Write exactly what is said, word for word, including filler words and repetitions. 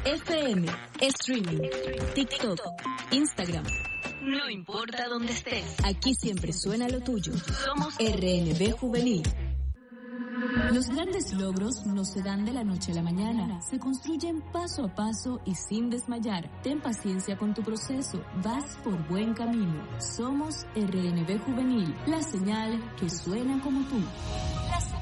F M, streaming, TikTok, Instagram. No importa dónde estés. Aquí siempre suena lo tuyo. Somos R N B Juvenil. Los grandes logros no se dan de la noche a la mañana, se construyen paso a paso y sin desmayar. Ten paciencia con tu proceso, vas por buen camino. Somos R N B Juvenil, la señal que suena como tú.